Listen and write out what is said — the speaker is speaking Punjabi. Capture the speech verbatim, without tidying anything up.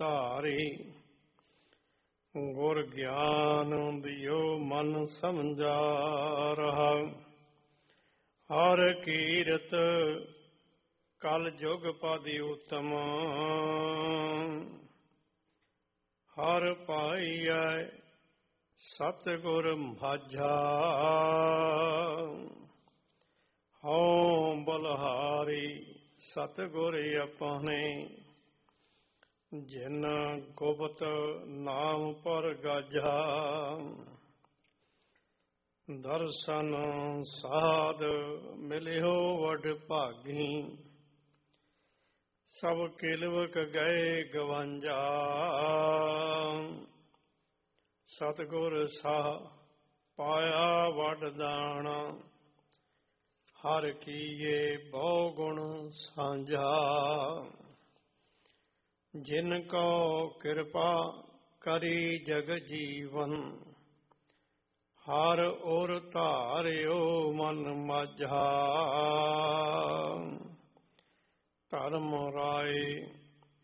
ਧਾਰੀ। ਗੁਰ ਗਿਆਨ ਦਿਓ ਮਨ ਸਮਝਾ ਰਹਾ। ਹਰ ਕੀਰਤ ਕਲ ਜੁਗ ਪਦਿ ਉਤਮ। ਹਰ ਪਾਈਐ ਸਤਿਗੁਰ ਮਾਝਾ। ਹਉ ਬਲਹਾਰੀ ਸਤਿਗੁਰ ਆਪਣੇ। ਜਿਨ ਗੁਪਤ ਨਾਮ ਪਰ ਗਾਝਾ। ਦਰਸ਼ਨ ਸਾਧ ਮਿਲਿਓ ਵਡ ਭਾਗੀ। ਸਭ ਕਿਲਵਕ ਗਏ ਗਵਾਂਝਾ। ਸਤਿਗੁਰ ਸਾਹ ਪਾਇਆ ਵਡ ਦਾਣਾ। ਹਰ ਕੀਏ ਬਹੁ ਗੁਣ ਸਾਂਝਾ। ਜਿਨ ਕੋ ਕਿਰਪਾ ਕਰੀ ਜਗ ਜੀਵਨ। ਹਰ ਔਰ ਧਾਰਿਓ ਮਨ ਮਾਝਾ। ਧਰਮ ਰਾਏ